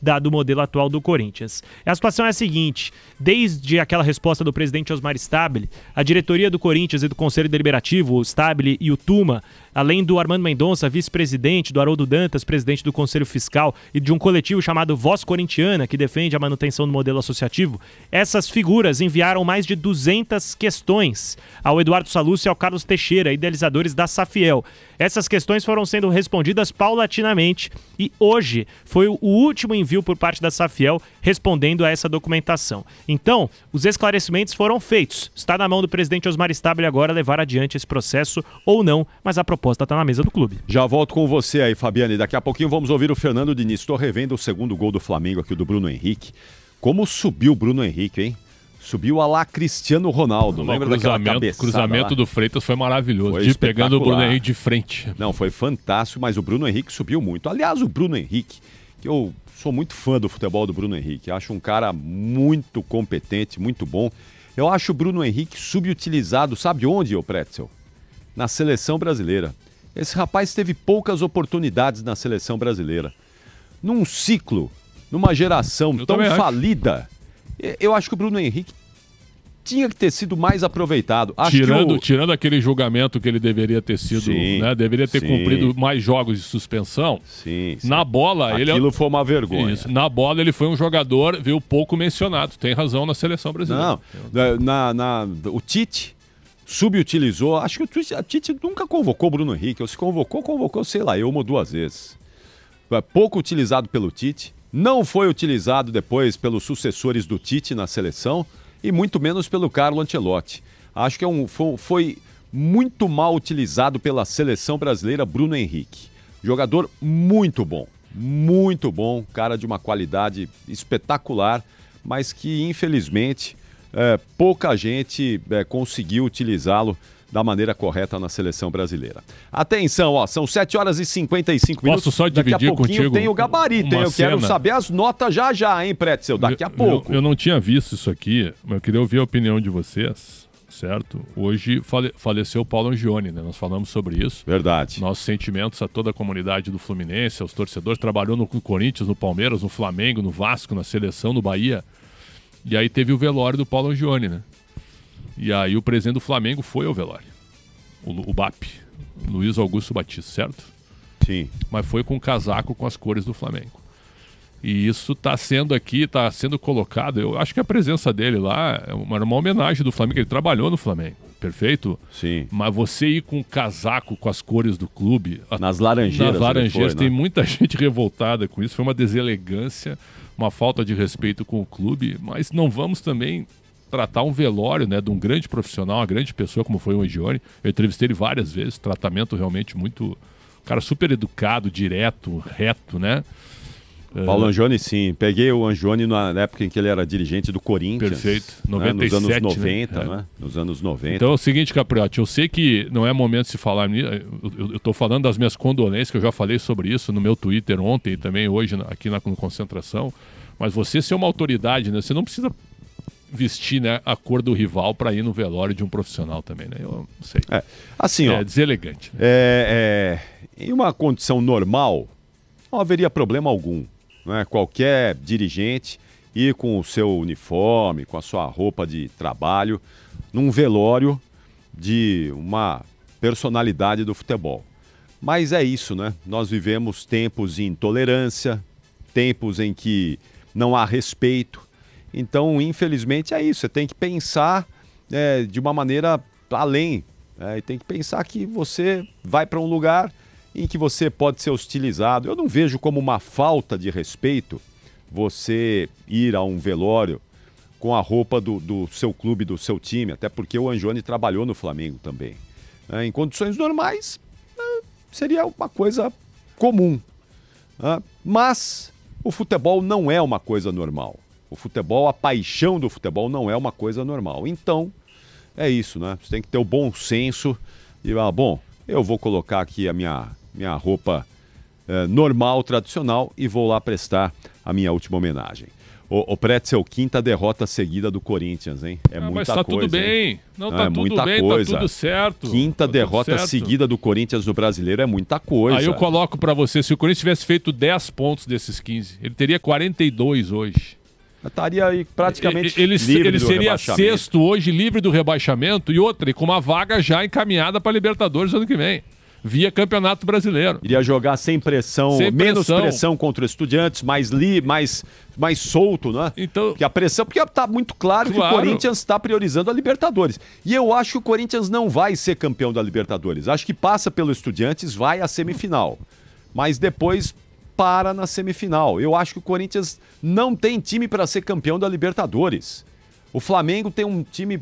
dado o modelo atual do Corinthians. A situação é a seguinte: desde aquela resposta do presidente Osmar Stabile, a diretoria do Corinthians e do Conselho Deliberativo, o Stabile e o Tuma, além do Armando Mendonça, vice-presidente, do Haroldo Dantas, presidente do Conselho Fiscal, e de um coletivo chamado Voz Corintiana, que defende a manutenção do modelo associativo, essas figuras enviaram mais de 200 questões ao Eduardo Salúcio e ao Carlos Teixeira, idealizadores da Safiel. Essas questões foram sendo respondidas paulatinamente e hoje foi o último envio por parte da Safiel respondendo a essa documentação. Então, os esclarecimentos foram feitos. Está na mão do presidente Osmar Stabile agora levar adiante esse processo ou não, mas a proposta está na mesa do clube. Já volto com você aí, Fabiane. Daqui a pouquinho vamos ouvir o Fernando Diniz. Estou revendo o segundo gol do Flamengo aqui, do Bruno Henrique. Como subiu o Bruno Henrique, hein? Subiu a lá Cristiano Ronaldo. Lembra daquela cabeçada? O cruzamento lá do Freitas foi maravilhoso. Foi pegando o Bruno Henrique de frente. Não, foi fantástico, mas o Bruno Henrique subiu muito. Aliás, o Bruno Henrique, que eu sou muito fã do futebol do Bruno Henrique. Acho um cara muito competente, muito bom. Eu acho o Bruno Henrique subutilizado, sabe onde, ô Pretzel? Na seleção brasileira. Esse rapaz teve poucas oportunidades na seleção brasileira. Num ciclo, numa geração tão falida, eu acho que o Bruno Henrique tinha que ter sido mais aproveitado. Tirando aquele julgamento que ele deveria ter sido, né? Deveria ter cumprido mais jogos de suspensão. Sim. Na bola, aquilo foi uma vergonha. Isso. Na bola, ele foi um jogador, viu, pouco mencionado. Tem razão na seleção brasileira. Não, o Tite subutilizou. Acho que o Tite nunca convocou o Bruno Henrique. Ou se convocou, sei lá, uma ou duas vezes. Pouco utilizado pelo Tite. Não foi utilizado depois pelos sucessores do Tite na seleção e muito menos pelo Carlo Ancelotti. Acho que foi muito mal utilizado pela seleção brasileira Bruno Henrique. Jogador muito bom, cara de uma qualidade espetacular, mas que infelizmente pouca gente conseguiu utilizá-lo da maneira correta na seleção brasileira. Atenção, ó, são 7h55. Posso só dividir contigo? Tem o gabarito, hein? Eu quero saber as notas já, hein, Pretzel? Daqui a pouco. Eu não tinha visto isso aqui, mas eu queria ouvir a opinião de vocês, certo? Hoje faleceu o Paulo Angione, né? Nós falamos sobre isso. Verdade. Nossos sentimentos a toda a comunidade do Fluminense, aos torcedores. Trabalhou no Corinthians, no Palmeiras, no Flamengo, no Vasco, na seleção, no Bahia. E aí teve o velório do Paulo Angione, né? E aí o presidente do Flamengo foi ao velório. O BAP, Luiz Augusto Batista, certo? Sim. Mas foi com um casaco com as cores do Flamengo. E isso está sendo colocado, eu acho que a presença dele lá é uma homenagem do Flamengo, ele trabalhou no Flamengo, perfeito? Sim. Mas você ir com um casaco com as cores do clube... Nas laranjeiras. Tem muita gente revoltada com isso, foi uma deselegância, uma falta de respeito com o clube, mas não vamos também tratar um velório, né, de um grande profissional, uma grande pessoa como foi o Angione. Eu entrevistei ele várias vezes, tratamento realmente muito... cara super educado, direto, reto, né? Paulo Angione, sim. Peguei o Angione na época em que ele era dirigente do Corinthians. Perfeito. 97, nos anos 90, né? Nos anos 90. Então é o seguinte, Capriotti, eu sei que não é momento de se falar nisso. Eu estou falando das minhas condolências, que eu já falei sobre isso no meu Twitter ontem e também hoje aqui na Concentração. Mas você ser uma autoridade, né? Você não precisa vestir, né, a cor do rival para ir no velório de um profissional também, né? Eu não sei. Assim, ó, deselegante. Né? Em uma condição normal, não haveria problema algum. Né? Qualquer dirigente ir com o seu uniforme, com a sua roupa de trabalho, num velório de uma personalidade do futebol. Mas é isso, né? Nós vivemos tempos de intolerância, tempos em que não há respeito. Então, infelizmente, é isso. Você tem que pensar de uma maneira além. E tem que pensar que você vai para um lugar em que você pode ser hostilizado. Eu não vejo como uma falta de respeito você ir a um velório com a roupa do seu clube, do seu time, até porque o Angione trabalhou no Flamengo também. Em condições normais, seria uma coisa comum. Mas o futebol não é uma coisa normal. O futebol, a paixão do futebol não é uma coisa normal. Então, é isso, né? Você tem que ter o bom senso e falar, bom, eu vou colocar aqui a minha roupa normal, tradicional, e vou lá prestar a minha última homenagem. O Pretzel, quinta derrota seguida do Corinthians, hein? É muita mas tá coisa. Tudo bem. Hein? Não, tá tudo bem, coisa. Tá tudo certo. Quinta tá derrota seguida do Corinthians no Brasileiro é muita coisa. Aí eu coloco pra você, se o Corinthians tivesse feito 10 pontos desses 15, ele teria 42 hoje. Estaria aí praticamente ele livre do seria rebaixamento. sexto hoje, livre do rebaixamento, e outra, e com uma vaga já encaminhada para Libertadores ano que vem, via Campeonato Brasileiro. Iria jogar sem pressão, menos pressão contra os Estudiantes, mais solto, né? Então, porque a pressão, porque tá muito claro que o Corinthians está priorizando a Libertadores. E eu acho que o Corinthians não vai ser campeão da Libertadores. Acho que passa pelo Estudiantes, vai à semifinal. Mas depois para na semifinal. Eu acho que o Corinthians não tem time para ser campeão da Libertadores. O Flamengo tem um time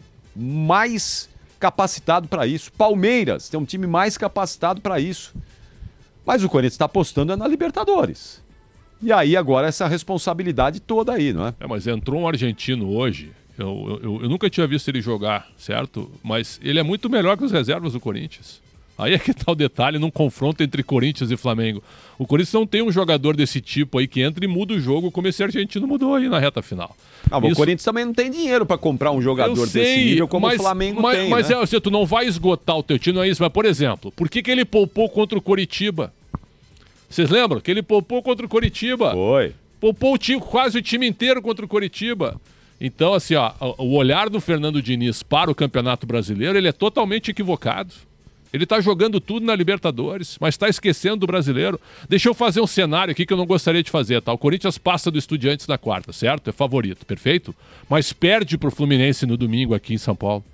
mais capacitado para isso. Palmeiras tem um time mais capacitado para isso. Mas o Corinthians está apostando na Libertadores. E aí agora essa responsabilidade toda aí, não é? Mas entrou um argentino hoje. Eu nunca tinha visto ele jogar, certo? Mas ele é muito melhor que os reservas do Corinthians. Aí é que tá o detalhe num confronto entre Corinthians e Flamengo. O Corinthians não tem um jogador desse tipo aí que entra e muda o jogo, como esse argentino mudou aí na reta final. O Corinthians também não tem dinheiro para comprar um jogador desse nível como o Flamengo tem. Mas né? Tu não vai esgotar o teu time, não é isso. Mas, por exemplo, por que ele poupou contra o Coritiba? Vocês lembram? Que ele poupou contra o Coritiba. Foi. Poupou quase o time inteiro contra o Coritiba. Então, assim, o olhar do Fernando Diniz para o Campeonato Brasileiro, ele é totalmente equivocado. Ele está jogando tudo na Libertadores, mas está esquecendo do Brasileiro. Deixa eu fazer um cenário aqui que eu não gostaria de fazer, tá? O Corinthians passa do Estudiantes na quarta, certo? É favorito, perfeito? Mas perde pro Fluminense no domingo aqui em São Paulo.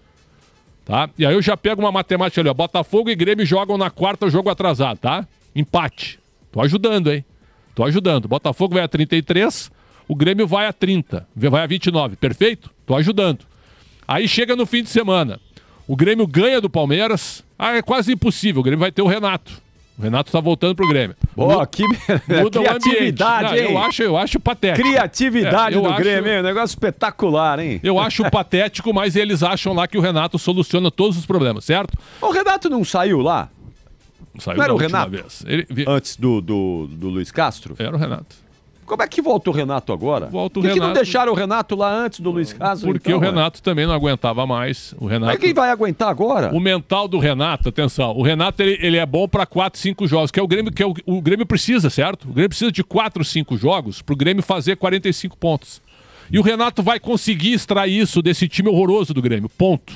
Tá? E aí eu já pego uma matemática ali, ó. Botafogo e Grêmio jogam na quarta, jogo atrasado, tá? Empate. Tô ajudando, hein? Tô ajudando. Botafogo vai a 33, o Grêmio vai a 30, vai a 29, perfeito? Tô ajudando. Aí chega no fim de semana. O Grêmio ganha do Palmeiras. É quase impossível. O Grêmio vai ter o Renato. O Renato está voltando pro Grêmio. Que muda criatividade, hein? Eu acho patético. Criatividade do Grêmio, hein? Um negócio espetacular, hein? Eu acho patético, mas eles acham lá que o Renato soluciona todos os problemas, certo? O Renato não saiu lá? Saiu não era o Renato? Vez. Antes do Luiz Castro? Era o Renato. Como é que volta o Renato agora? Por que não deixaram o Renato lá antes do Luiz Castro? Porque o Renato também não aguentava mais. Mas quem vai aguentar agora? O mental do Renato, atenção, o Renato ele é bom para 4, 5 jogos, que é o Grêmio que o Grêmio precisa, certo? O Grêmio precisa de 4, 5 jogos para o Grêmio fazer 45 pontos. E o Renato vai conseguir extrair isso desse time horroroso do Grêmio, ponto.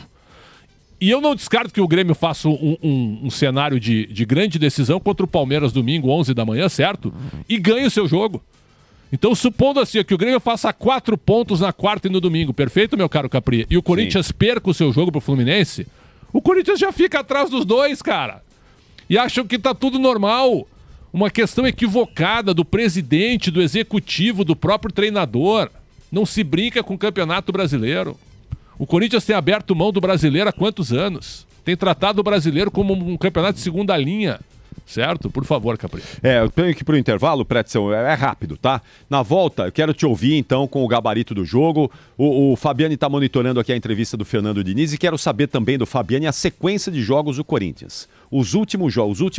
E eu não descarto que o Grêmio faça um cenário de grande decisão contra o Palmeiras domingo, 11 da manhã, certo? E ganhe o seu jogo. Então, supondo assim, que o Grêmio faça 4 pontos na quarta e no domingo, perfeito, meu caro Capri? E o Corinthians perca o seu jogo pro Fluminense, o Corinthians já fica atrás dos dois, cara. E acham que tá tudo normal. Uma questão equivocada do presidente, do executivo, do próprio treinador. Não se brinca com o Campeonato Brasileiro. O Corinthians tem aberto mão do Brasileiro há quantos anos? Tem tratado o Brasileiro como um campeonato de segunda linha. Certo? Por favor, Capri. Eu tenho que ir pro intervalo, Pretzel, é rápido, tá? Na volta, eu quero te ouvir, então, com o gabarito do jogo. O Fabiani tá monitorando aqui a entrevista do Fernando Diniz e quero saber também do Fabiani a sequência de jogos do Corinthians. Os últimos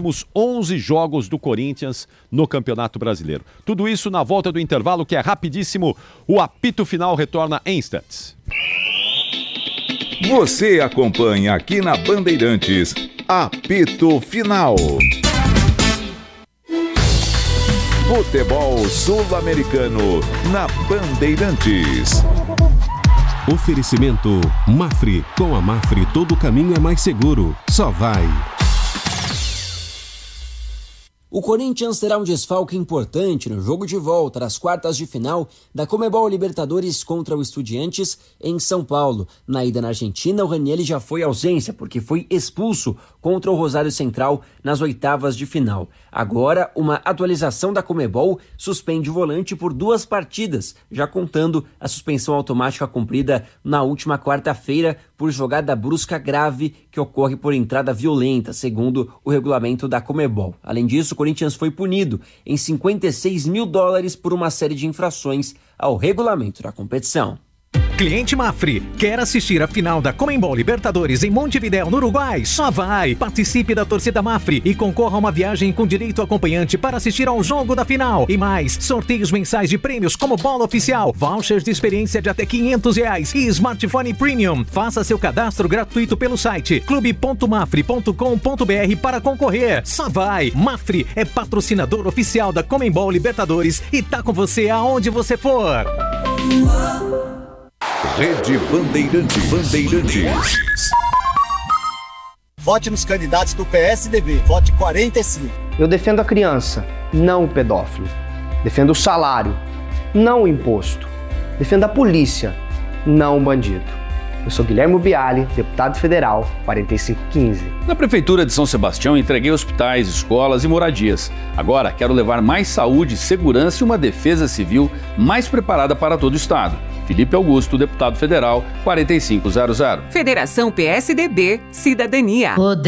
11 jogos do Corinthians no Campeonato Brasileiro. Tudo isso na volta do intervalo, que é rapidíssimo. O apito final retorna em instantes. Você acompanha aqui na Bandeirantes, apito final. Futebol sul-americano na Bandeirantes. Oferecimento Mafre. Com a Mafre todo caminho é mais seguro. Só vai. O Corinthians terá um desfalque importante no jogo de volta das quartas de final da Conmebol Libertadores contra o Estudiantes em São Paulo. Na ida na Argentina, o Ranieri já foi ausência porque foi expulso contra o Rosário Central nas oitavas de final. Agora, uma atualização da Conmebol suspende o volante por 2 partidas, já contando a suspensão automática cumprida na última quarta-feira por jogada brusca grave que ocorre por entrada violenta, segundo o regulamento da Conmebol. Além disso, o Corinthians foi punido em $56 mil por uma série de infrações ao regulamento da competição. Cliente Mafre, quer assistir a final da Conmebol Libertadores em Montevidéu, no Uruguai? Só vai! Participe da torcida Mafre e concorra a uma viagem com direito acompanhante para assistir ao jogo da final. E mais, sorteios mensais de prêmios como bola oficial, vouchers de experiência de até R$500 e smartphone premium. Faça seu cadastro gratuito pelo site clube.mafre.com.br para concorrer. Só vai! Mafre é patrocinador oficial da Conmebol Libertadores e tá com você aonde você for. Rede Bandeirantes. Vote nos candidatos do PSDB. Vote 45. Eu defendo a criança, não o pedófilo. Defendo o salário, não o imposto. Defendo a polícia, não o bandido. Eu sou Guilherme Biali, deputado federal, 4515. Na Prefeitura de São Sebastião, entreguei hospitais, escolas e moradias. Agora, quero levar mais saúde, segurança e uma defesa civil mais preparada para todo o Estado. Felipe Augusto, deputado federal, 4500. Federação PSDB, Cidadania.